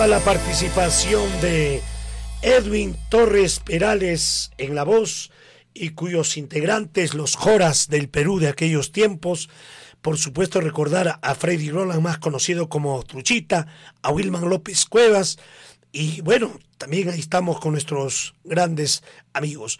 La participación de Edwin Torres Perales en la voz y cuyos integrantes, los Joras del Perú de aquellos tiempos. Por supuesto, recordar a Freddy Roland, más conocido como Truchita, a Wilman López Cuevas, y bueno, también ahí estamos con nuestros grandes amigos.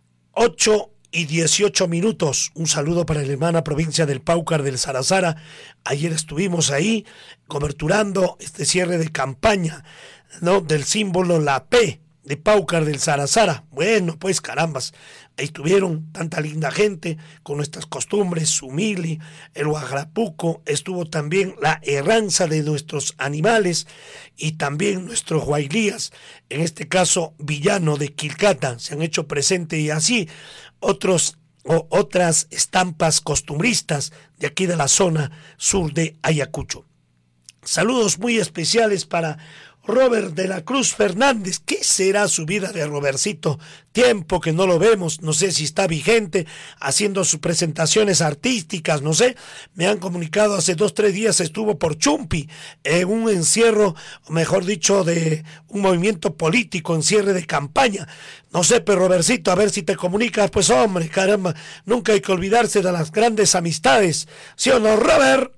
8:18. Un saludo para la hermana provincia del Paucar del Sarasara. Ayer estuvimos ahí coberturando este cierre de campaña, ¿no?, del símbolo la P de Paucar del Sarasara. Bueno, pues carambas, ahí estuvieron tanta linda gente con nuestras costumbres, Sumili, el Huagrapuco, estuvo también la herranza de nuestros animales y también nuestros huaylías, en este caso villano de Quilcata, se han hecho presente, y así otras estampas costumbristas de aquí de la zona sur de Ayacucho. Saludos muy especiales para Robert de la Cruz Fernández. ¿Qué será su vida de Robercito? Tiempo que no lo vemos, no sé si está vigente, haciendo sus presentaciones artísticas, no sé. Me han comunicado hace 2-3 días estuvo por Chumpi, en un encierro, mejor dicho, de un movimiento político, encierre de campaña. No sé, pero Robercito, a ver si te comunicas, pues hombre, caramba, nunca hay que olvidarse de las grandes amistades. ¿Sí o no, Robert?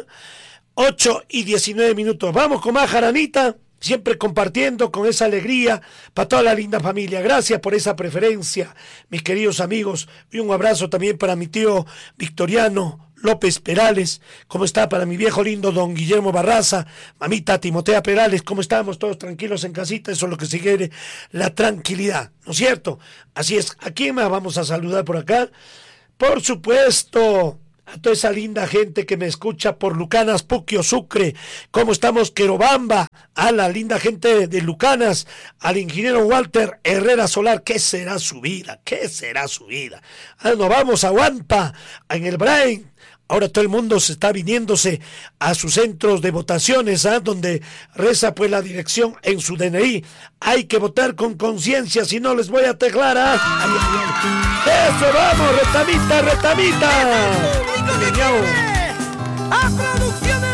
8:19. Vamos con más jaranita, siempre compartiendo con esa alegría para toda la linda familia. Gracias por esa preferencia, mis queridos amigos, y un abrazo también para mi tío Victoriano López Perales. ¿Cómo está? Para mi viejo lindo don Guillermo Barraza, mamita Timotea Perales. ¿Cómo estamos? Todos tranquilos en casita. Eso es lo que se quiere, la tranquilidad, ¿no es cierto? Así es. ¿A quién más vamos a saludar por acá? Por supuesto, a toda esa linda gente que me escucha por Lucanas, Puquio, Sucre. ¿Cómo estamos, Querobamba? A la linda gente de Lucanas, al ingeniero Walter Herrera Solar. ¿Qué será su vida? ¿Qué será su vida? Nos vamos a Huampa, en el Brain. Ahora todo el mundo se está viniéndose a sus centros de votaciones, donde reza pues la dirección en su DNI. Hay que votar con conciencia, si no les voy a teclar. ¡Ay, ay, ay! ¡Eso, vamos, retamita, retamita! ¡A producciones!